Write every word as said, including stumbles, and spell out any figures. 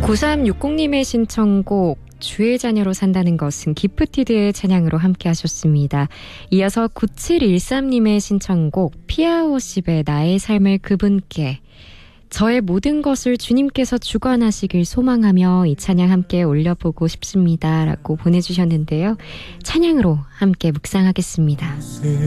구삼육공님의 신청곡 주의 자녀로 산다는 것은 기프티드의 찬양으로 함께 하셨습니다. 이어서 구칠일삼님의 신청곡 피아오십의 나의 삶을 그분께, 저의 모든 것을 주님께서 주관하시길 소망하며 이 찬양 함께 올려보고 싶습니다 라고 보내주셨는데요. 찬양으로 함께 묵상하겠습니다.